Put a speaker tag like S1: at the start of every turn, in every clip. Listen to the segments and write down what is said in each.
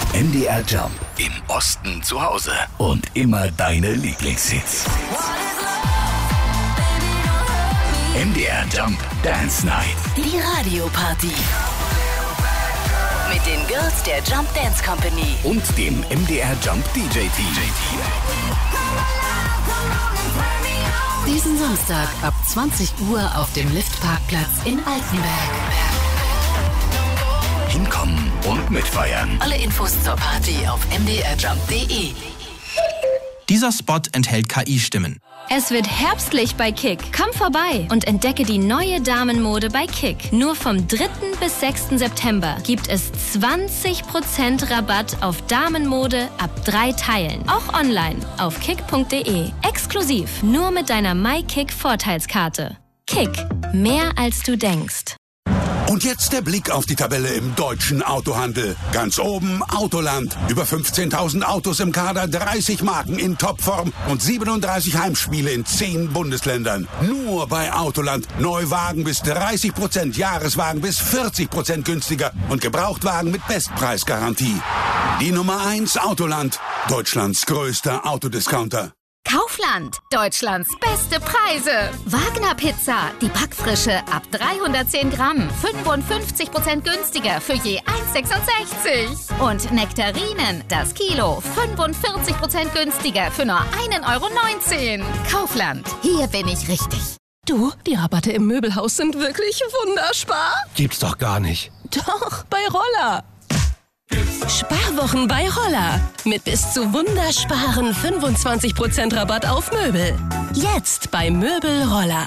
S1: MDR Jump. Im Osten zu Hause. Und immer deine Lieblingshits. MDR Jump Dance Night.
S2: Die Radioparty. Mit den Girls der Jump Dance Company.
S1: Und dem MDR Jump DJ-Team.
S2: Diesen Samstag ab 20 Uhr auf dem Liftparkplatz in Altenberg.
S1: Hinkommen und mitfeiern.
S2: Alle Infos zur Party auf mdrjump.de.
S3: Dieser Spot enthält KI-Stimmen.
S4: Es wird herbstlich bei Kick. Komm vorbei und entdecke die neue Damenmode bei Kick. Nur vom 3. bis 6. September gibt es 20% Rabatt auf Damenmode ab 3 Teilen. Auch online auf kick.de. Exklusiv nur mit deiner MyKick-Vorteilskarte. Kick. Mehr als du denkst.
S5: Und jetzt der Blick auf die Tabelle im deutschen Autohandel. Ganz oben Autoland. Über 15.000 Autos im Kader, 30 Marken in Topform und 37 Heimspiele in 10 Bundesländern. Nur bei Autoland. Neuwagen bis 30%, Jahreswagen bis 40% günstiger und Gebrauchtwagen mit Bestpreisgarantie. Die Nummer 1 Autoland. Deutschlands größter Autodiscounter.
S6: Kaufland, Deutschlands beste Preise. Wagner Pizza, die Backfrische ab 310 Gramm, 55% günstiger für je 1,66. Und Nektarinen, das Kilo, 45% günstiger für nur 1,19 €. Kaufland, hier bin ich richtig.
S7: Du, die Rabatte im Möbelhaus sind wirklich wunderspar.
S8: Gibt's doch gar nicht.
S7: Doch, bei Roller. Sparwochen bei Roller. Mit bis zu wundersparen 25% Rabatt auf Möbel. Jetzt bei Möbel Roller.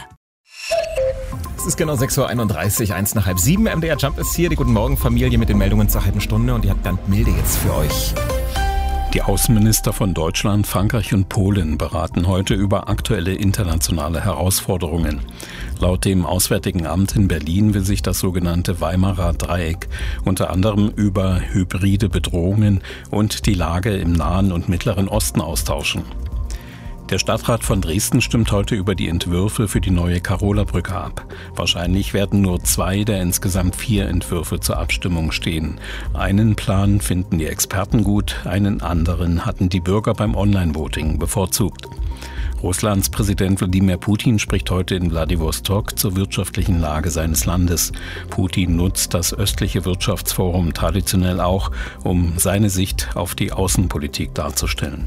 S9: Es ist genau 6.31 Uhr, 1 nach halb 7. MDR Jump ist hier. Die Guten Morgen Familie mit den Meldungen zur halben Stunde. Und die hat Bernd Milde jetzt für euch.
S10: Die Außenminister von Deutschland, Frankreich und Polen beraten heute über aktuelle internationale Herausforderungen. Laut dem Auswärtigen Amt in Berlin will sich das sogenannte Weimarer Dreieck unter anderem über hybride Bedrohungen und die Lage im Nahen und Mittleren Osten austauschen. Der Stadtrat von Dresden stimmt heute über die Entwürfe für die neue Karola-Brücke ab. Wahrscheinlich werden nur 2 der insgesamt 4 Entwürfe zur Abstimmung stehen. Einen Plan finden die Experten gut, einen anderen hatten die Bürger beim Online-Voting bevorzugt. Russlands Präsident Wladimir Putin spricht heute in Wladiwostok zur wirtschaftlichen Lage seines Landes. Putin nutzt das östliche Wirtschaftsforum traditionell auch, um seine Sicht auf die Außenpolitik darzustellen.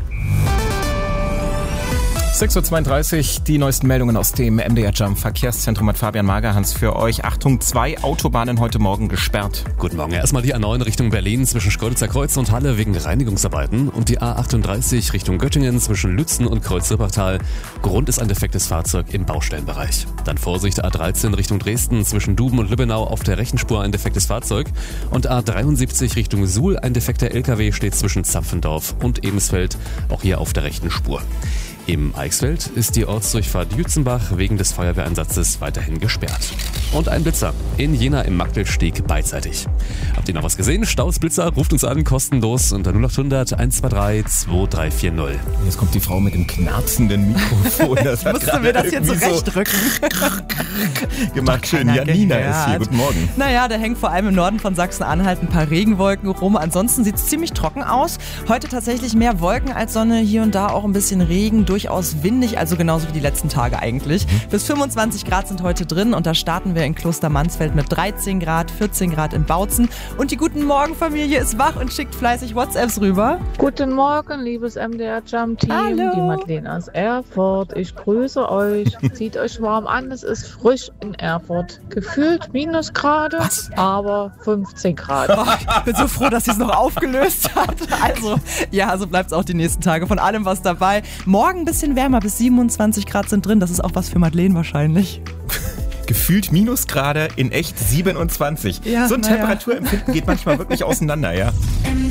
S9: 6.32 Uhr, die neuesten Meldungen aus dem MDR Jump Verkehrszentrum hat Fabian Magerhans für euch. Achtung, 2 Autobahnen heute Morgen gesperrt.
S11: Guten Morgen. Erstmal die A9 Richtung Berlin zwischen Schkeuditzer Kreuz und Halle wegen Reinigungsarbeiten und die A38 Richtung Göttingen zwischen Lützen und Kreuz-Wippertal. Grund ist ein defektes Fahrzeug im Baustellenbereich. Dann Vorsicht, A13 Richtung Dresden zwischen Duben und Lübbenau auf der rechten Spur ein defektes Fahrzeug und A73 Richtung Suhl ein defekter LKW steht zwischen Zapfendorf und Ebensfeld, auch hier auf der rechten Spur. Im Eichsfeld ist die Ortsdurchfahrt Jützenbach wegen des Feuerwehreinsatzes weiterhin gesperrt. Und ein Blitzer in Jena im Magdelsteg beidseitig. Habt ihr noch was gesehen? Staus, Blitzer, ruft uns an, kostenlos unter 0800 123 2340.
S9: Jetzt kommt die Frau mit dem knarzenden Mikrofon.
S12: Mussten wir das jetzt zurechtdrücken?
S9: Gemacht, schön. Janina ist hier. Guten Morgen.
S12: Naja, da hängen vor allem im Norden von Sachsen-Anhalt ein paar Regenwolken rum. Ansonsten sieht es ziemlich trocken aus. Heute tatsächlich mehr Wolken als Sonne, hier und da auch ein bisschen Regen, durchaus windig, also genauso wie die letzten Tage eigentlich. Bis 25 Grad sind heute drin und da starten wir in Klostermansfeld mit 13 Grad, 14 Grad in Bautzen. Und die Guten Morgen Familie ist wach und schickt fleißig WhatsApps rüber.
S13: Guten Morgen, liebes MDR Jump Team.
S12: Hallo.
S13: Die Madeleine aus Erfurt. Ich grüße euch. Zieht euch warm an, es ist frisch in Erfurt. Gefühlt Minusgrade, aber 15 Grad.
S12: Oh, ich bin so froh, dass sie es noch aufgelöst hat. Also, ja, so bleibt es auch die nächsten Tage. Von allem was dabei. Morgen ein bisschen wärmer, bis 27 Grad sind drin. Das ist auch was für Madeleine wahrscheinlich.
S9: Gefühlt Minusgrade, in echt 27.
S12: Ja,
S9: so ein Temperaturempfinden geht manchmal wirklich auseinander, ja.